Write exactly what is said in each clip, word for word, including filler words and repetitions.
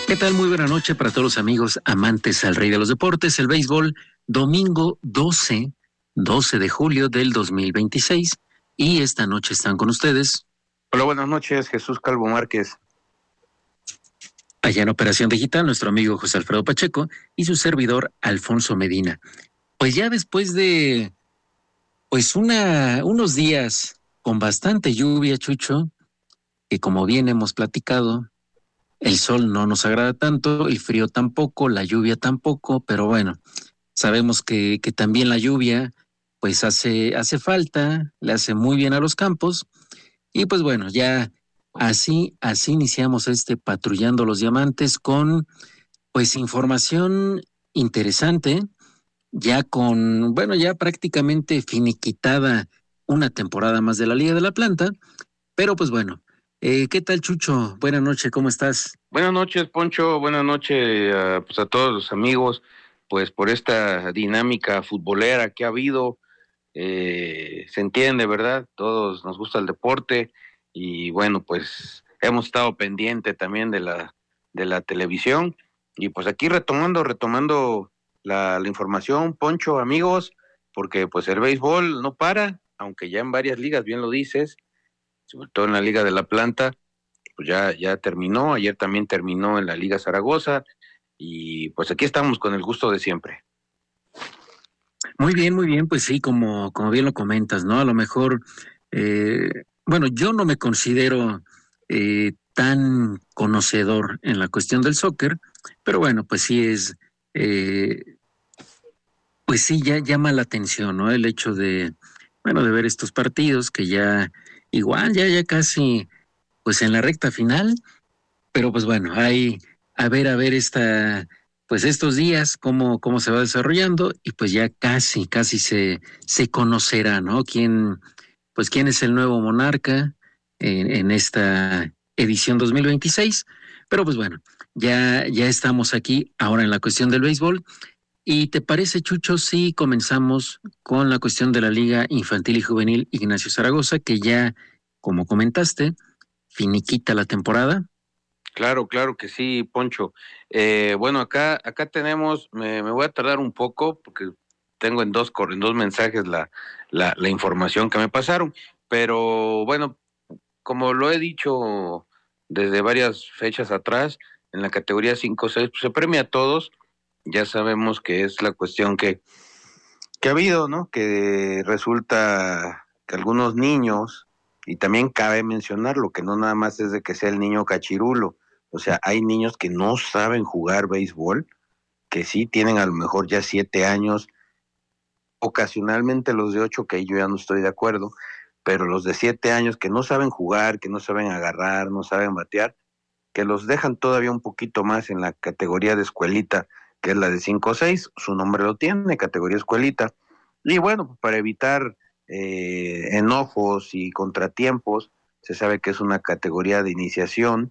¿Qué tal? Muy buena noche para todos los amigos amantes al rey de los deportes, el béisbol, domingo doce, doce de julio del dos mil veintiséis, y esta noche están con ustedes, Hola, buenas noches, Jesús Calvo Márquez. allá en Operación Digital, nuestro amigo José Alfredo Pacheco y su servidor Alfonso Medina. Pues ya después de, pues una, unos días con bastante lluvia, Chucho, que como bien hemos platicado, el sol no nos agrada tanto, el frío tampoco, la lluvia tampoco, pero bueno, sabemos que, que también la lluvia pues hace, hace falta, le hace muy bien a los campos, y pues bueno, ya así, así iniciamos este Patrullando los Diamantes con pues información interesante, ya con, bueno, ya prácticamente finiquitada una temporada más de la Liga de la Planta, pero pues bueno, eh, ¿qué tal, Chucho? Buenas noches, ¿cómo estás? Buenas noches, Poncho, buenas noches a, pues a todos los amigos, pues por esta dinámica futbolera que ha habido, eh, se entiende, ¿verdad? Todos nos gusta el deporte y bueno, pues hemos estado pendiente también de la, de la televisión y pues aquí retomando, retomando la, la información, Poncho, amigos, porque pues el béisbol no para, aunque ya en varias ligas, bien lo dices, sobre todo en la Liga de la Planta, pues ya, ya terminó, ayer también terminó en la Liga Zaragoza, y pues aquí estamos con el gusto de siempre. Muy bien, muy bien, pues sí, como, como bien lo comentas, ¿no? A lo mejor, eh, bueno, yo no me considero eh, tan conocedor en la cuestión del soccer, pero bueno, pues sí es, eh, pues sí, ya llama la atención, ¿no? El hecho de, bueno, de ver estos partidos que ya, igual, ya, ya casi, pues en la recta final, pero pues bueno, hay a ver, a ver esta, pues estos días, cómo, cómo se va desarrollando, y pues ya casi, casi se, se conocerá, ¿no? Quién, pues quién es el nuevo monarca en, en esta edición dos mil veintiséis. Pero pues bueno, ya, ya estamos aquí ahora en la cuestión del béisbol. ¿Y te parece, Chucho, si comenzamos con la cuestión de la Liga Infantil y Juvenil Ignacio Zaragoza, que ya, como comentaste, finiquita la temporada? Claro, claro que sí, Poncho. Eh, bueno, acá, acá tenemos, me, me voy a tardar un poco porque tengo en dos, cor- en dos mensajes la, la, la información que me pasaron, pero bueno, como lo he dicho desde varias fechas atrás, en la categoría cinco seis pues, se premia a todos, ya sabemos que es la cuestión que que ha habido, ¿no? Que resulta que algunos niños, y también cabe mencionarlo, que no nada más es de que sea el niño cachirulo, o sea, hay niños que no saben jugar béisbol, que sí tienen a lo mejor ya siete años, ocasionalmente los de ocho, que ahí yo ya no estoy de acuerdo, pero los de siete años que no saben jugar, que no saben agarrar, no saben batear, que los dejan todavía un poquito más en la categoría de escuelita, que es la de cinco o seis, su nombre lo tiene, categoría escuelita. Y bueno, para evitar eh, enojos y contratiempos, se sabe que es una categoría de iniciación,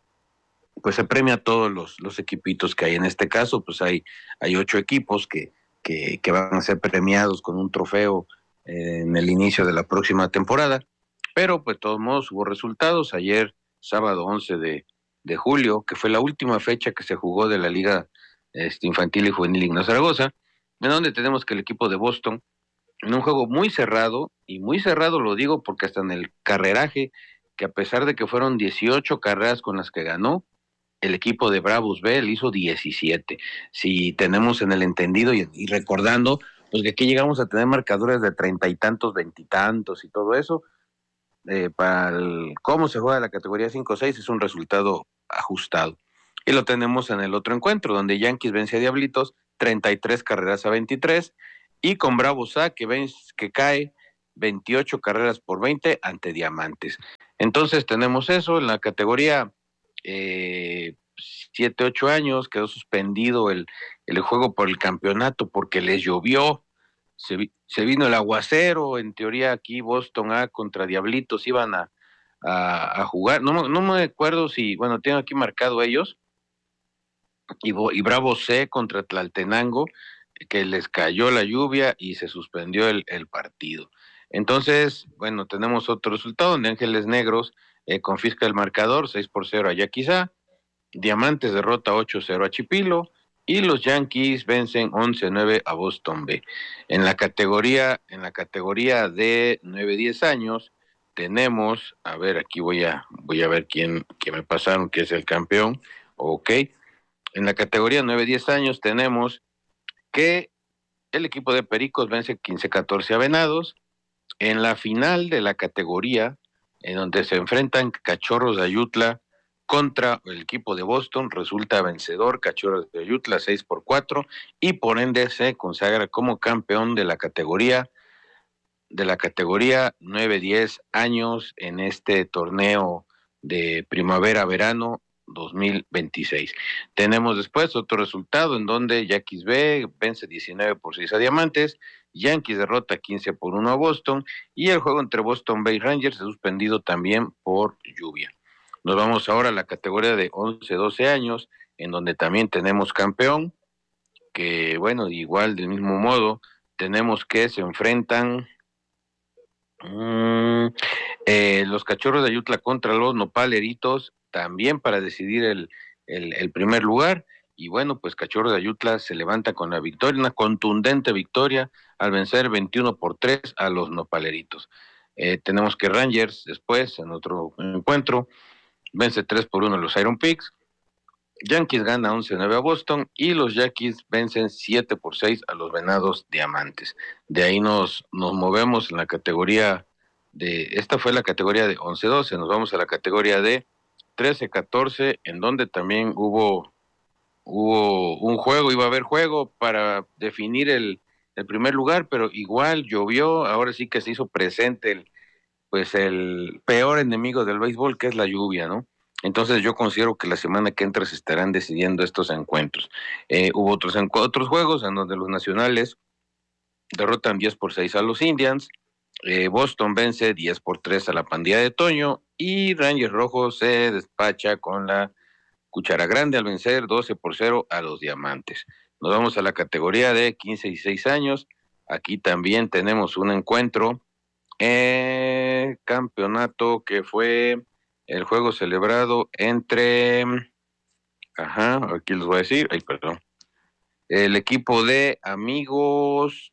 pues se premia a todos los, los equipitos que hay. En este caso, pues hay, hay ocho equipos que, que, que van a ser premiados con un trofeo eh, en el inicio de la próxima temporada. Pero, pues, de todos modos, hubo resultados. Ayer, sábado once de, de julio, que fue la última fecha que se jugó de la Liga este, Infantil y Juvenil Ignacio Zaragoza, en donde tenemos que el equipo de Boston, en un juego muy cerrado, y muy cerrado lo digo porque hasta en el carreraje, que a pesar de que fueron dieciocho carreras con las que ganó, el equipo de Bravos B le hizo diecisiete. Si tenemos en el entendido y, y recordando, pues que aquí llegamos a tener marcadores de treinta y tantos, veintitantos y todo eso, eh, para el, cómo se juega la categoría cinco seis es un resultado ajustado. Y lo tenemos en el otro encuentro, donde Yankees vence a Diablitos treinta y tres carreras a veintitrés, y con Bravos A que, vence, que cae veintiocho carreras por veinte ante Diamantes. Entonces tenemos eso en la categoría eh, siete ocho años, quedó suspendido el, el juego por el campeonato porque les llovió, se, vi, se vino el aguacero, en teoría aquí Boston A contra Diablitos iban a, a, a jugar, no, no me acuerdo si, bueno, tengo aquí marcado ellos, y, y Bravo C contra Tlaltenango, que les cayó la lluvia y se suspendió el, el partido. Entonces, bueno, tenemos otro resultado donde Ángeles Negros eh, confisca el marcador, seis por cero allá quizá, Diamantes derrota ocho cero a Chipilo y los Yankees vencen once nueve a Boston B. En la categoría, en la categoría de nueve diez años tenemos, a ver, aquí voy a voy a ver quién, quién me pasaron, que es el campeón. Ok. En la categoría nueve diez años tenemos que el equipo de Pericos vence quince catorce a Venados. En la final de la categoría, en donde se enfrentan Cachorros de Ayutla contra el equipo de Boston, resulta vencedor Cachorros de Ayutla seis por cuatro y por ende se consagra como campeón de la categoría de la categoría nueve diez años en este torneo de primavera-verano dos mil veintiséis. Tenemos después otro resultado en donde Yaquis B vence diecinueve por seis a Diamantes, Yankees derrota quince por uno a Boston y el juego entre Boston Bay Rangers es suspendido también por lluvia. Nos vamos ahora a la categoría de once doce años, en donde también tenemos campeón, que bueno, igual del mismo modo, tenemos que se enfrentan Mm, eh, los Cachorros de Ayutla contra los Nopaleritos, también para decidir el, el, el primer lugar. Y bueno, pues Cachorros de Ayutla se levanta con la victoria, una contundente victoria al vencer veintiuno por tres a los Nopaleritos. Eh, tenemos que Rangers después, en otro encuentro, vence tres por uno a los Iron Pigs. Yankees gana once nueve a Boston y los Yankees vencen siete por seis a los Venados Diamantes. De ahí nos, nos movemos en la categoría de, esta fue la categoría de once doce, nos vamos a la categoría de trece catorce, en donde también hubo, hubo un juego, iba a haber juego para definir el, el primer lugar, pero igual llovió, ahora sí que se hizo presente el, pues el peor enemigo del béisbol, que es la lluvia, ¿no? Entonces yo considero que la semana que entra se estarán decidiendo estos encuentros. Eh, hubo otros, otros juegos en donde los nacionales derrotan diez por seis a los Indians, eh, Boston vence diez por tres a la pandilla de Toño y Rangers Rojo se despacha con la cuchara grande al vencer doce por cero a los Diamantes. Nos vamos a la categoría de quince y dieciséis años. Aquí también tenemos un encuentro eh, campeonato que fue el juego celebrado entre, ajá, aquí les voy a decir, ay, perdón, el equipo de amigos,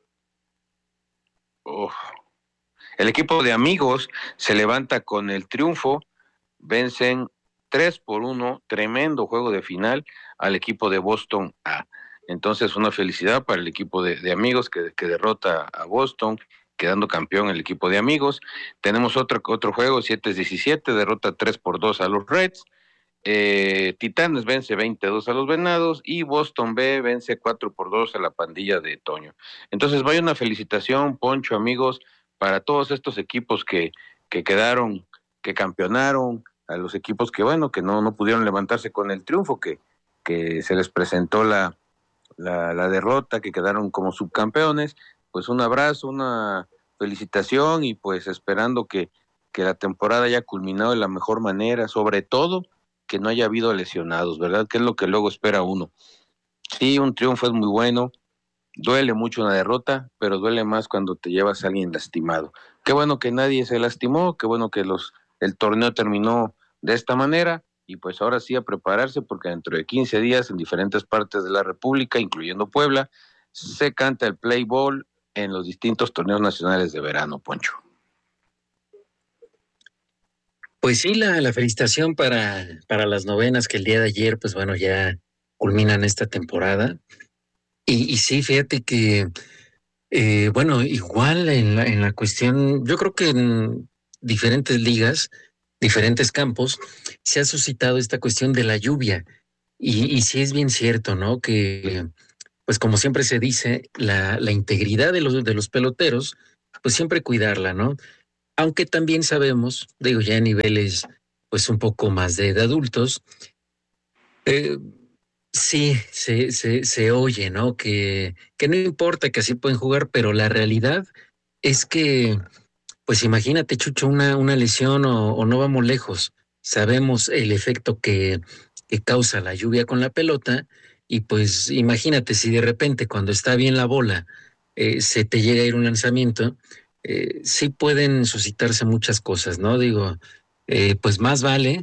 oh, el equipo de amigos se levanta con el triunfo, vencen tres por uno, tremendo juego de final al equipo de Boston A. Entonces, una felicidad para el equipo de, de amigos que, que derrota a Boston, quedando campeón el equipo de amigos. Tenemos otro, otro juego, siete diecisiete, derrota tres por dos a los Reds. Eh, Titanes vence veintidós a los Venados y Boston B vence cuatro por dos a la pandilla de Toño. Entonces, vaya una felicitación, Poncho, amigos, para todos estos equipos que, que quedaron, que campeonaron, a los equipos que, bueno, que no, no pudieron levantarse con el triunfo, que, que se les presentó la, la, la derrota, que quedaron como subcampeones. Pues un abrazo, una felicitación y pues esperando que, que la temporada haya culminado de la mejor manera, sobre todo que no haya habido lesionados, ¿verdad? Que es lo que luego espera uno. Sí, un triunfo es muy bueno, duele mucho una derrota, pero duele más cuando te llevas a alguien lastimado. Qué bueno que nadie se lastimó, qué bueno que los el torneo terminó de esta manera y pues ahora sí a prepararse porque dentro de quince días en diferentes partes de la República, incluyendo Puebla, se canta el play ball en los distintos torneos nacionales de verano, Poncho. Pues sí, la, la felicitación para, para las novenas que el día de ayer, pues bueno, ya culminan esta temporada. Y, y sí, fíjate que, eh, bueno, igual en la, en la cuestión, yo creo que en diferentes ligas, diferentes campos, se ha suscitado esta cuestión de la lluvia. Y, y sí es bien cierto, ¿no? Que, pues como siempre se dice, la, la integridad de los, de los peloteros, pues siempre cuidarla, ¿no? Aunque también sabemos, digo, ya a niveles pues un poco más de, de adultos, eh, sí, se, se, se oye, ¿no? Que, que no importa que así pueden jugar, pero la realidad es que, pues imagínate, Chucho, una, una lesión o, o no vamos lejos. Sabemos el efecto que, que causa la lluvia con la pelota y pues imagínate si de repente cuando está bien la bola eh, se te llega a ir un lanzamiento, eh, sí pueden suscitarse muchas cosas, ¿no? Digo, eh, pues más vale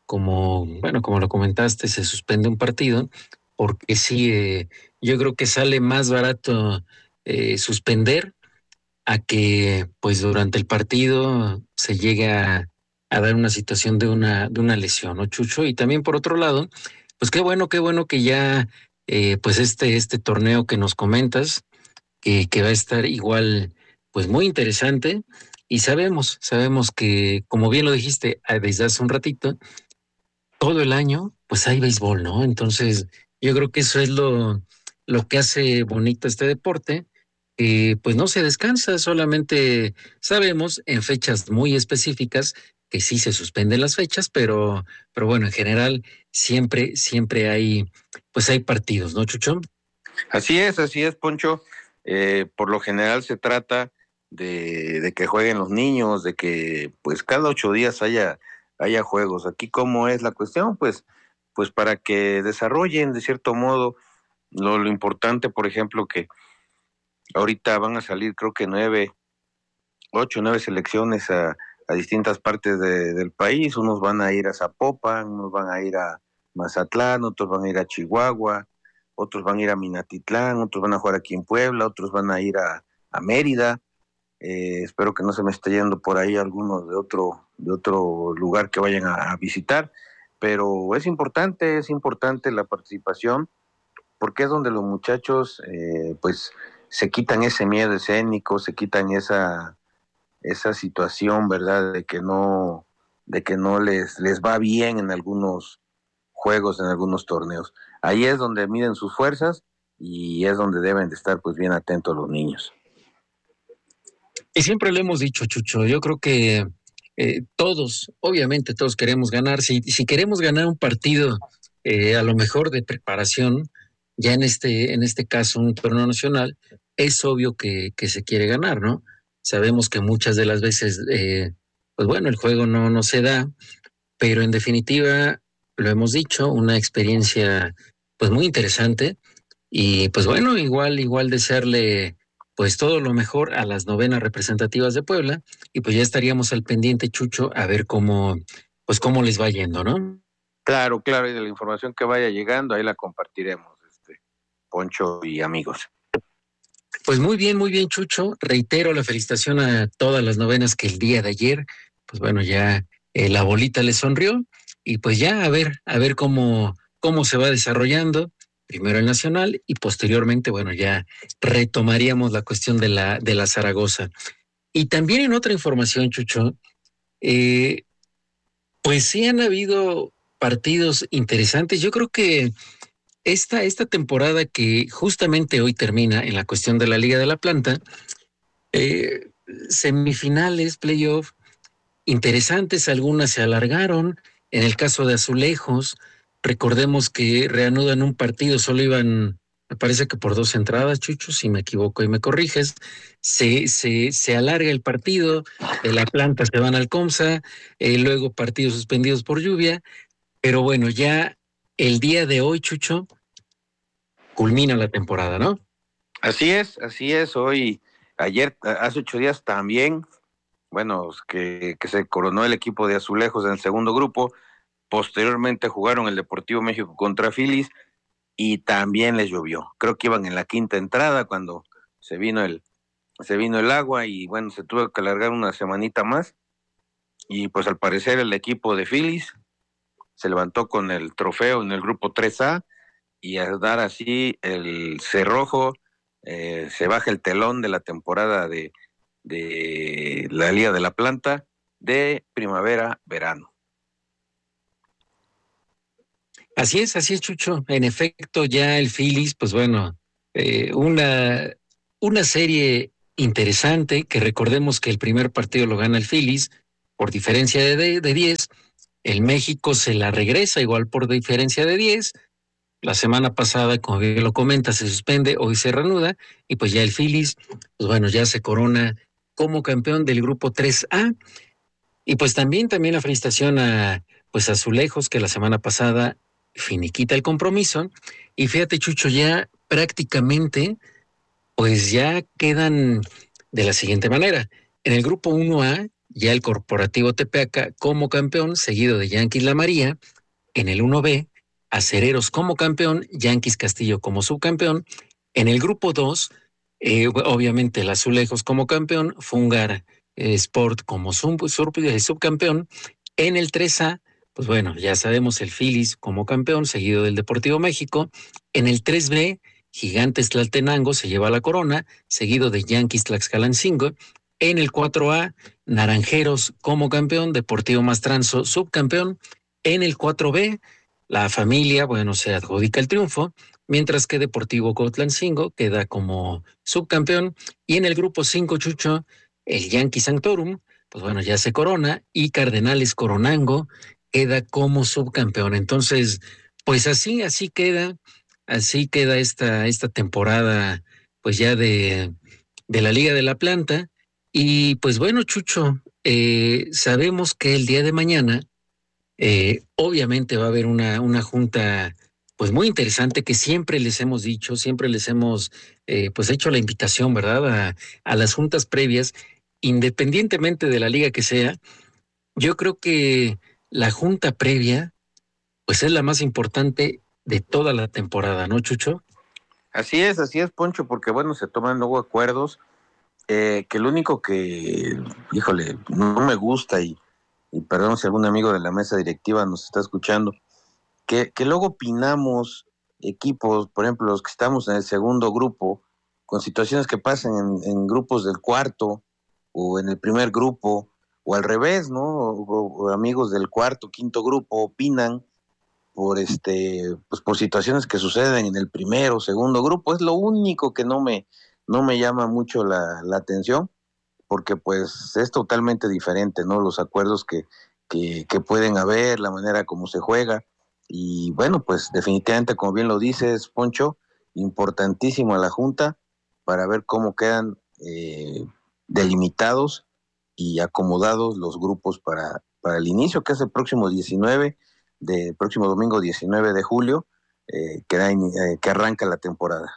como, bueno, como lo comentaste, se suspende un partido, porque sí, eh, yo creo que sale más barato eh, suspender a que pues durante el partido se llegue a, a dar una situación de una, de una lesión, ¿no, Chucho? Y también por otro lado, pues qué bueno, qué bueno que ya eh, pues este, este torneo que nos comentas, que, que va a estar igual, pues muy interesante. Y sabemos, sabemos que, como bien lo dijiste ah, desde hace un ratito, todo el año, pues hay béisbol, ¿no? Entonces, yo creo que eso es lo, lo que hace bonito este deporte. Eh, pues no se descansa, solamente sabemos en fechas muy específicas que sí se suspenden las fechas, pero, pero bueno, en general siempre, siempre hay, pues hay partidos, ¿no, Chucho? Así es, así es, Poncho. Eh, por lo general se trata de, de que jueguen los niños, de que pues cada ocho días haya, haya juegos. Aquí, ¿cómo es la cuestión? Pues, pues para que desarrollen de cierto modo lo, lo importante, por ejemplo, que ahorita van a salir creo que nueve, ocho, nueve selecciones a, a distintas partes de, del país. Unos van a ir a Zapopan, unos van a ir a Mazatlán, otros van a ir a Chihuahua, otros van a ir a Minatitlán, otros van a jugar aquí en Puebla, otros van a ir a, a Mérida. Eh, espero que no se me esté yendo por ahí algunos de otro, de otro lugar que vayan a, a visitar, pero es importante, es importante la participación, porque es donde los muchachos eh, pues se quitan ese miedo escénico, se quitan esa, esa situación, ¿verdad? De que no, de que no les, les va bien en algunos juegos, en algunos torneos. Ahí es donde miden sus fuerzas y es donde deben de estar pues bien atentos los niños. Y siempre lo hemos dicho, Chucho, yo creo que eh, todos, obviamente todos queremos ganar. Si, si queremos ganar un partido, eh, a lo mejor de preparación, ya en este, en este caso un torneo nacional, es obvio que, que se quiere ganar, ¿no? Sabemos que muchas de las veces, eh, pues bueno, el juego no, no se da, pero en definitiva, lo hemos dicho, una experiencia pues muy interesante y pues bueno, igual, igual desearle pues todo lo mejor a las novenas representativas de Puebla y pues ya estaríamos al pendiente, Chucho, a ver cómo, pues cómo les va yendo, ¿no? Claro, claro, y de la información que vaya llegando, ahí la compartiremos, este, Poncho y amigos. Pues muy bien, muy bien, Chucho. Reitero la felicitación a todas las novenas que el día de ayer, pues bueno, ya eh, la bolita le sonrió y pues ya a ver, a ver cómo, cómo se va desarrollando. Primero el Nacional y posteriormente, bueno, ya retomaríamos la cuestión de la, de la Zaragoza. Y también en otra información, Chucho, eh, pues sí han habido partidos interesantes. Yo creo que esta, esta temporada que justamente hoy termina en la cuestión de la Liga de la Planta, eh, semifinales, playoff, interesantes, algunas se alargaron. En el caso de Azulejos, recordemos que reanudan un partido, solo iban, me parece que por dos entradas, Chucho, si me equivoco y me corriges, se, se, se alarga el partido, de la Planta se van al Comsa, eh, luego partidos suspendidos por lluvia, pero bueno, ya el día de hoy, Chucho, culmina la temporada, ¿no? Así es, así es, hoy, ayer, hace ocho días también, bueno, que, que se coronó el equipo de Azulejos en el segundo grupo, posteriormente jugaron el Deportivo México contra Phillies y también les llovió. Creo que iban en la quinta entrada cuando se vino el, se vino el agua y bueno, se tuvo que alargar una semanita más y pues al parecer el equipo de Phillies se levantó con el trofeo en el grupo tres A y al dar así el cerrojo, eh, se baja el telón de la temporada de, de la Liga de la Planta de primavera-verano. Así es, así es, Chucho. En efecto, ya el Phillies, pues bueno, eh, una, una serie interesante, que recordemos que el primer partido lo gana el Phillies por diferencia de, de diez, el México se la regresa igual por diferencia de diez, la semana pasada, como bien lo comenta, se suspende, hoy se reanuda, y pues ya el Phillies, pues bueno, ya se corona como campeón del grupo tres A, y pues también, también la felicitación a, pues a Azulejos, que la semana pasada finiquita el compromiso. Y fíjate, Chucho, ya prácticamente, pues ya quedan de la siguiente manera. En el grupo uno A ya el Corporativo Tepeaca como campeón, seguido de Yanquis La María. En el uno B, Acereros como campeón, Yanquis Castillo como subcampeón. En el grupo dos, eh, obviamente el Azulejos como campeón, Fungar eh, Sport como sub, sub, subcampeón. En el tres A, pues bueno, ya sabemos el Phillies como campeón, seguido del Deportivo México. En el tres B, Gigantes Tlaltenango se lleva la corona, seguido de Yanquis Tlaxcalancingo. En el cuatro A, Naranjeros como campeón, Deportivo Mastranzo subcampeón. En el cuatro B, la familia, bueno, se adjudica el triunfo, mientras que Deportivo Cotlancingo queda como subcampeón. Y en el grupo cinco, Chucho, el Yankee Sanctorum, pues bueno, ya se corona, y Cardenales Coronango queda como subcampeón. Entonces, pues así, así queda, así queda esta, esta temporada, pues ya de, de la Liga de la Planta. Y pues bueno, Chucho, eh, sabemos que el día de mañana, eh, obviamente va a haber una, una junta pues muy interesante que siempre les hemos dicho, siempre les hemos eh, pues hecho la invitación, ¿verdad? A, a las juntas previas, independientemente de la liga que sea. Yo creo que la junta previa pues es la más importante de toda la temporada, ¿no, Chucho? Así es, así es, Poncho, porque bueno, se toman luego acuerdos, eh, que lo único que, híjole, no me gusta y, y perdón si algún amigo de la mesa directiva nos está escuchando, que, que luego opinamos equipos, por ejemplo, los que estamos en el segundo grupo, con situaciones que pasan en, en grupos del cuarto o en el primer grupo, o al revés, ¿no? O, o amigos del cuarto, quinto grupo opinan por este, pues por situaciones que suceden en el primero, segundo grupo. Es lo único que no me, no me llama mucho la, la atención, porque pues es totalmente diferente, ¿no? Los acuerdos que, que, que pueden haber, la manera como se juega. Y bueno, pues definitivamente, como bien lo dices, Poncho, importantísimo a la Junta para ver cómo quedan eh, delimitados y acomodados los grupos para, para el inicio, que es el próximo diecinueve, de próximo domingo diecinueve de julio, eh, que, da, eh, que arranca la temporada.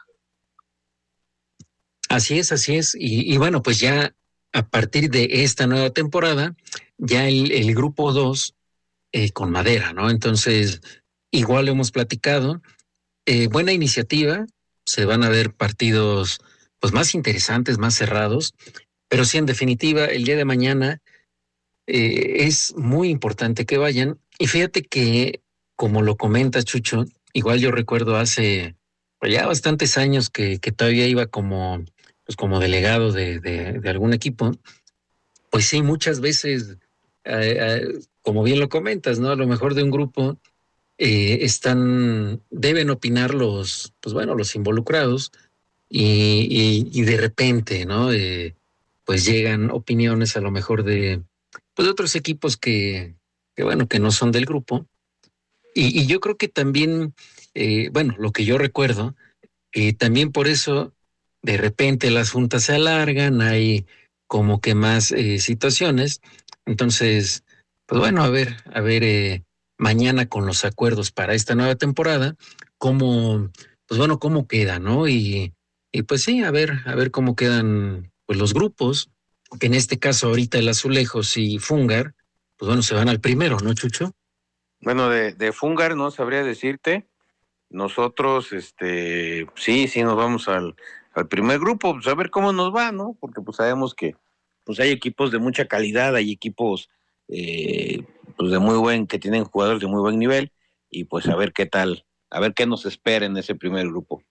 Así es, así es. Y, y bueno, pues ya a partir de esta nueva temporada, ya el, el grupo dos eh, con madera, ¿no? Entonces, igual lo hemos platicado. Eh, buena iniciativa, se van a ver partidos pues más interesantes, más cerrados, pero sí, en definitiva, el día de mañana eh, es muy importante que vayan. Y fíjate que, como lo comenta Chucho, igual yo recuerdo hace pues, ya bastantes años que, que todavía iba como, pues como delegado de, de, de algún equipo, pues sí, muchas veces, eh, eh, como bien lo comentas, ¿no? A lo mejor de un grupo eh, están, deben opinar los, pues bueno, los involucrados y, y, y de repente, ¿no? Eh, pues llegan opiniones a lo mejor de, pues de otros equipos que, que bueno, que no son del grupo. Y, y yo creo que también, eh, bueno, lo que yo recuerdo, eh, también por eso de repente las juntas se alargan, hay como que más eh, situaciones. Entonces, pues bueno, a ver, a ver, eh, mañana con los acuerdos para esta nueva temporada, cómo, pues bueno, cómo queda, ¿no? Y, y pues sí, a ver, a ver cómo quedan pues los grupos, que en este caso ahorita el Azulejos y Fungar, pues bueno, se van al primero, ¿no, Chucho? Bueno, de, de Fungar no sabría decirte. Nosotros, este, sí, sí, nos vamos al, al primer grupo, pues a ver cómo nos va, ¿no? Porque pues sabemos que pues hay equipos de mucha calidad, hay equipos eh, pues de muy buen, que tienen jugadores de muy buen nivel, y pues a ver qué tal, a ver qué nos espera en ese primer grupo.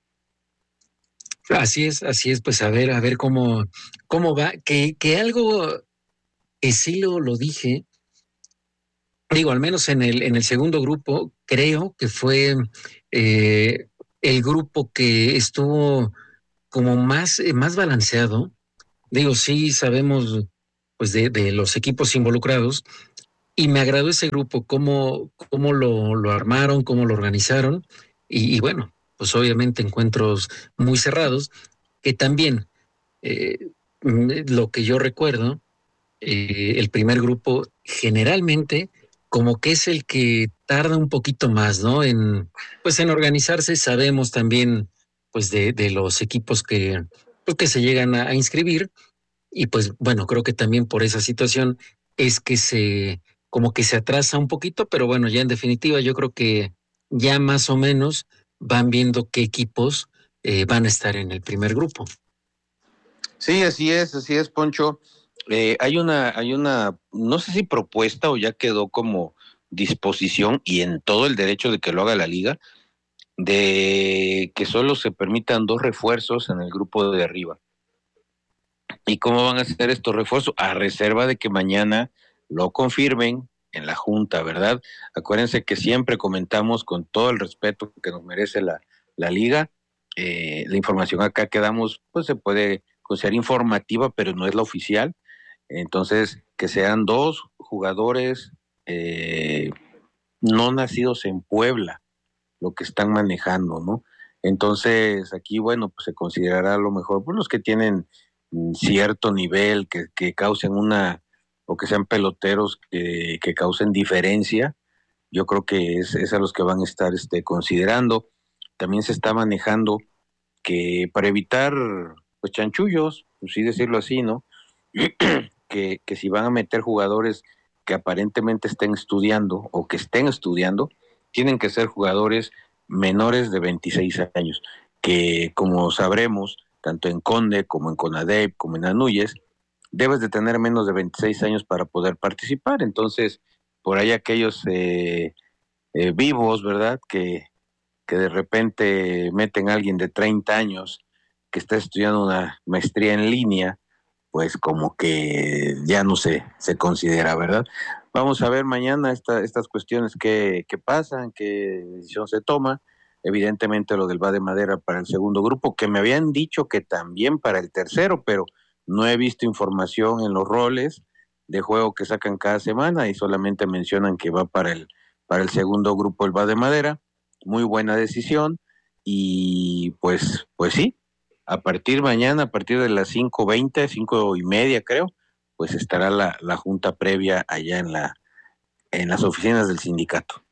Así es, así es, pues a ver, a ver cómo, cómo va, que, que algo que sí lo, lo dije, digo, al menos en el, en el segundo grupo, creo que fue eh, el grupo que estuvo como más, eh, más balanceado. Digo, sí sabemos pues de, de los equipos involucrados, y me agradó ese grupo, cómo, cómo lo, lo armaron, cómo lo organizaron, y, y bueno, pues obviamente encuentros muy cerrados, que también eh, lo que yo recuerdo, eh, el primer grupo generalmente como que es el que tarda un poquito más, ¿no? En, pues en organizarse. Sabemos también, pues de, de los equipos que, pues, que se llegan a, a inscribir, y pues bueno, creo que también por esa situación es que se, como que se atrasa un poquito, pero bueno, ya en definitiva yo creo que ya más o menos van viendo qué equipos eh, van a estar en el primer grupo. Sí, así es, así es, Poncho. Eh, hay una, hay una, no sé si propuesta o ya quedó como disposición y en todo el derecho de que lo haga la liga, de que solo se permitan dos refuerzos en el grupo de arriba. ¿Y cómo van a hacer estos refuerzos? A reserva de que mañana lo confirmen en la Junta, ¿verdad? Acuérdense que siempre comentamos con todo el respeto que nos merece la, la liga. Eh, la información acá que damos, pues se puede considerar informativa, pero no es la oficial. Entonces, que sean dos jugadores eh, no nacidos en Puebla, lo que están manejando, ¿no? Entonces, aquí, bueno, pues se considerará a lo mejor pues, los que tienen mm, cierto nivel, que, que causen una, o que sean peloteros que, que causen diferencia, yo creo que es, es a los que van a estar este, considerando. También se está manejando que para evitar pues chanchullos, pues sí decirlo así, ¿no? que, que si van a meter jugadores que aparentemente estén estudiando o que estén estudiando, tienen que ser jugadores menores de veintiséis años, que como sabremos, tanto en Conde como en Conadep, como en Anuyes, debes de tener menos de veintiséis años para poder participar. Entonces, por ahí aquellos eh, eh, vivos, ¿verdad? Que, que de repente meten a alguien de treinta años que está estudiando una maestría en línea, pues como que ya no se, se considera, ¿verdad? Vamos a ver mañana esta, estas cuestiones que, que pasan, qué decisión se toma. Evidentemente lo del va de madera para el segundo grupo, que me habían dicho que también para el tercero, pero no he visto información en los roles de juego que sacan cada semana y solamente mencionan que va para el, para el segundo grupo el va de madera. Muy buena decisión y pues, pues sí, a partir mañana, a partir de las cinco veinte, cinco y media creo, pues estará la, la junta previa allá en la en las oficinas del sindicato.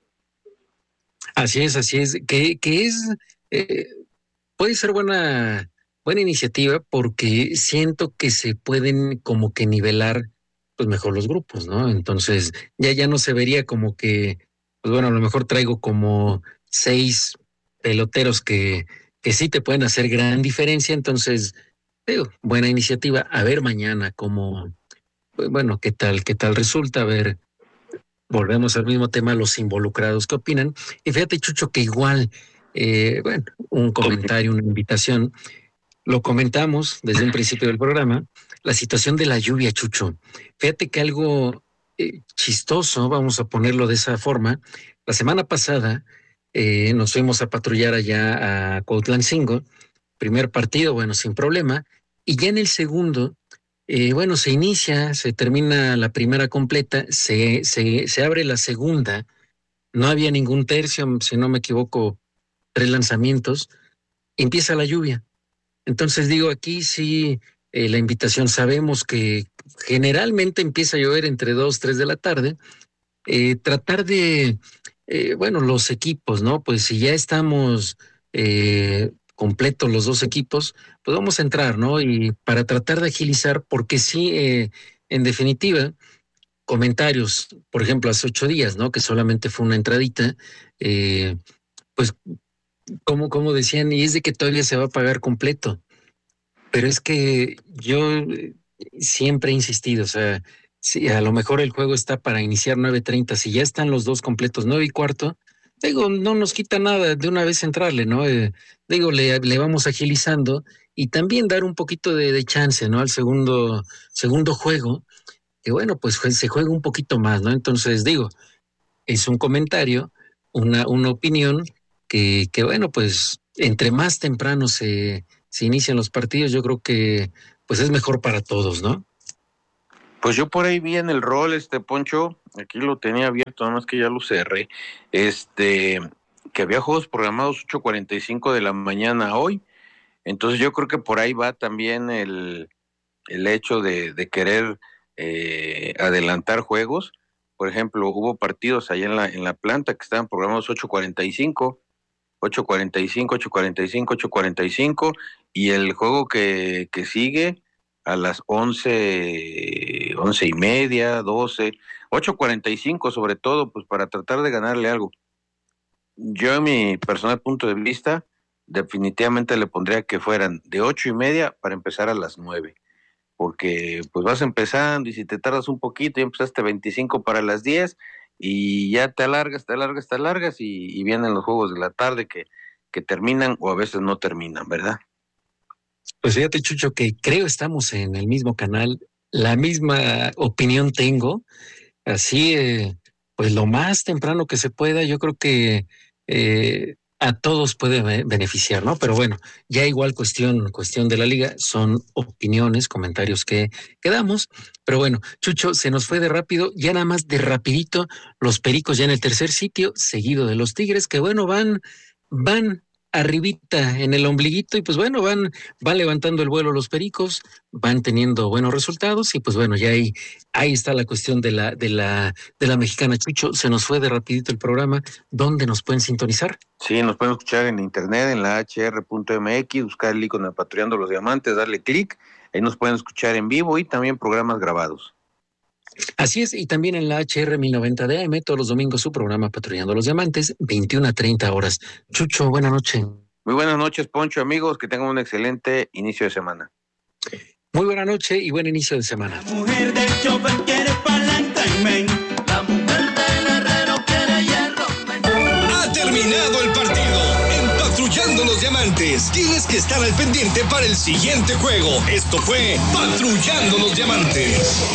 Así es, así es, que, que es, eh, puede ser buena, buena iniciativa porque siento que se pueden como que nivelar pues mejor los grupos, ¿no? Entonces ya, ya no se vería como que, pues bueno, a lo mejor traigo como seis peloteros que, que sí te pueden hacer gran diferencia, entonces, digo, buena iniciativa. A ver mañana cómo, pues, bueno, qué tal, qué tal resulta, a ver, volvemos al mismo tema, los involucrados, ¿qué opinan? Y fíjate, Chucho, que igual, eh, bueno, un comentario, una invitación, lo comentamos desde un principio del programa, la situación de la lluvia, Chucho. Fíjate que algo eh, chistoso, vamos a ponerlo de esa forma, la semana pasada eh, nos fuimos a patrullar allá a Cuautlancingo, primer partido, bueno, sin problema, y ya en el segundo, eh, bueno, se inicia, se termina la primera completa, se, se, se abre la segunda, no había ningún tercio, si no me equivoco, tres lanzamientos, empieza la lluvia. Entonces digo, aquí sí, eh, la invitación, sabemos que generalmente empieza a llover entre dos, tres de la tarde, eh, tratar de, eh, bueno, los equipos, ¿no? Pues si ya estamos eh, completos los dos equipos, pues vamos a entrar, ¿no? Y para tratar de agilizar, porque sí, eh, en definitiva, comentarios, por ejemplo, hace ocho días, ¿no? Que solamente fue una entradita, eh, pues como, como decían, y es de que todavía se va a pagar completo. Pero es que yo eh, siempre he insistido, o sea, si a lo mejor el juego está para iniciar nueve treinta, si ya están los dos completos nueve y cuarto, digo, no nos quita nada de una vez entrarle, ¿no? Eh, digo, le, le vamos agilizando y también dar un poquito de, de chance, ¿no? Al segundo, segundo juego, que bueno, pues jue- se juega un poquito más, ¿no? Entonces, digo, es un comentario, una, una opinión que, que, bueno, pues entre más temprano se, se inician los partidos, yo creo que pues es mejor para todos, ¿no? Pues yo por ahí vi en el rol, este Poncho, aquí lo tenía abierto, nada más que ya lo cerré, este, que había juegos programados ocho cuarenta y cinco de la mañana hoy, entonces yo creo que por ahí va también el, el hecho de, de querer eh, adelantar juegos. Por ejemplo, hubo partidos allá en la, en la planta que estaban programados ocho cuarenta y cinco, ocho cuarenta y cinco, ocho cuarenta y cinco, ocho cuarenta y cinco, y el juego que, que sigue a las once, once y media, doce, ocho cuarenta y cinco sobre todo, pues para tratar de ganarle algo. Yo en mi personal punto de vista, definitivamente le pondría que fueran de ocho y media para empezar a las nueve, porque pues vas empezando y si te tardas un poquito, ya empezaste veinticinco para las diez y ya te alargas, te alargas, te alargas y, y vienen los juegos de la tarde que, que terminan o a veces no terminan, ¿verdad? Pues fíjate, Chucho, que creo estamos en el mismo canal, la misma opinión tengo, así, eh, pues lo más temprano que se pueda, yo creo que eh, a todos puede be- beneficiar, ¿no? Pero bueno, ya igual cuestión, cuestión de la liga, son opiniones, comentarios que, que damos, pero bueno, Chucho, se nos fue de rápido, ya nada más de rapidito, los Pericos ya en el tercer sitio, seguido de los Tigres, que bueno, van, van arribita en el ombliguito y pues bueno, van, van levantando el vuelo los Pericos, van teniendo buenos resultados y pues bueno, ya ahí, ahí está la cuestión de la, de la, de la mexicana. Chucho, se nos fue de rapidito el programa. ¿Dónde nos pueden sintonizar? Sí, nos pueden escuchar en internet, en la H R punto M X, buscar el icono de Patrullando los Diamantes, darle clic, ahí nos pueden escuchar en vivo y también programas grabados. Así es, y también en la H R mil noventa de A M, todos los domingos su programa Patrullando los Diamantes, veintiuna a treinta horas. Chucho, buena noche. Muy buenas noches, Poncho, amigos, que tengan un excelente inicio de semana. Muy buena noche y buen inicio de semana. La mujer del chofer quiere palanca y men. La mujer del herrero quiere hierro. Ha terminado el partido. En Patrullando los Diamantes tienes que estar al pendiente para el siguiente juego. Esto fue Patrullando los Diamantes.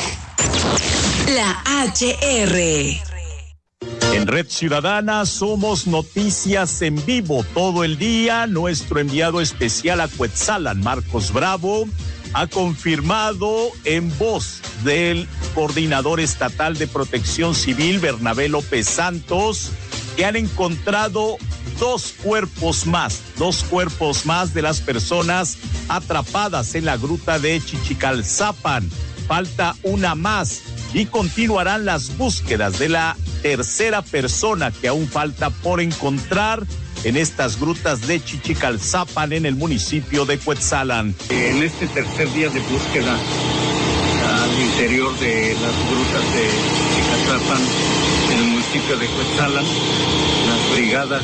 La H R. En Red Ciudadana somos noticias en vivo todo el día. Nuestro enviado especial a Cuetzalan, Marcos Bravo, ha confirmado en voz del coordinador estatal de Protección Civil, Bernabé López Santos, que han encontrado dos cuerpos más, dos cuerpos más de las personas atrapadas en la gruta de Chichicalzapan. Falta una más y continuarán las búsquedas de la tercera persona que aún falta por encontrar en estas grutas de Chichicalzapan en el municipio de Cuetzalan. En este tercer día de búsqueda al interior de las grutas de Chichicalzapan en el municipio de Cuetzalan, las brigadas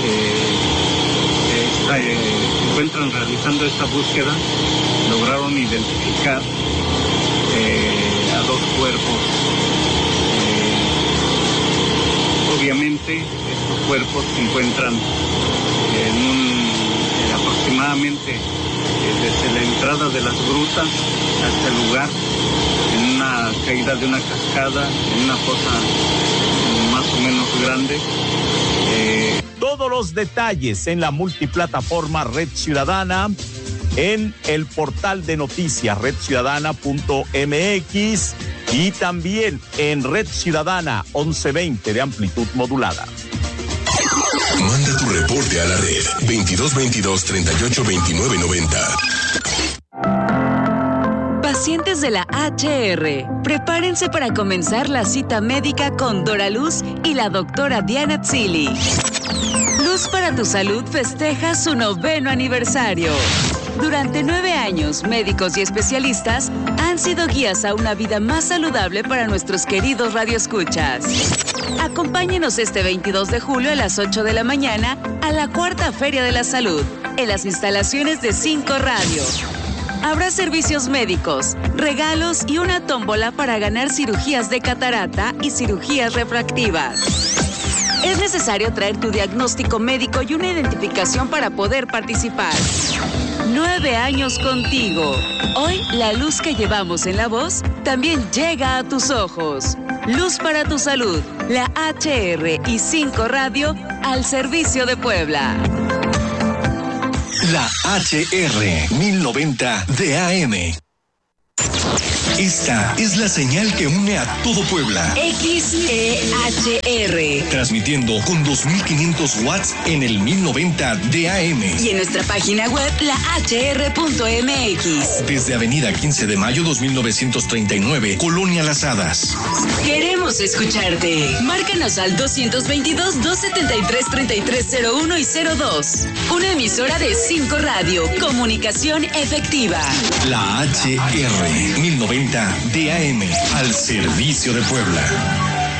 eh, está, eh, se encuentran realizando esta búsqueda, lograron identificar eh, a dos cuerpos. Obviamente estos cuerpos se encuentran en un en aproximadamente eh, desde la entrada de las grutas hasta el lugar, en una caída de una cascada, en una fosa más o menos grande. Eh... Todos los detalles en la multiplataforma Red Ciudadana, en el portal de noticias red ciudadana punto m x y también en Red Ciudadana once veinte de amplitud modulada. Manda tu reporte a la red veintidós veintidós treinta y ocho veintinueve noventa. Pacientes de la H R, prepárense para comenzar la cita médica con Dora Luz y la doctora Diana Tzili. Luz para tu Salud festeja su noveno aniversario. Durante nueve años, médicos y especialistas han sido guías a una vida más saludable para nuestros queridos radioescuchas. Acompáñenos este veintidós de julio a las ocho de la mañana a la Cuarta Feria de la Salud, en las instalaciones de Cinco Radio. Habrá servicios médicos, regalos y una tómbola para ganar cirugías de catarata y cirugías refractivas. Es necesario traer tu diagnóstico médico y una identificación para poder participar. Nueve años contigo. Hoy, la luz que llevamos en la voz también llega a tus ojos. Luz para tu Salud, la H R y Cinco Radio al servicio de Puebla. La H R mil noventa de A M. Esta es la señal que une a todo Puebla. X E H R. Transmitiendo con dos mil quinientos watts en el mil noventa de A M. Y en nuestra página web, la h r punto m x. Desde Avenida quince de mayo dos mil novecientos treinta y nueve, Colonia Las Hadas. Queremos escucharte. Márcanos al dos veintidós, doscientos setenta y tres, treinta y tres cero uno y cero dos. Una emisora de cinco Radio. Comunicación efectiva. La H R mil noventa de A M al servicio de Puebla.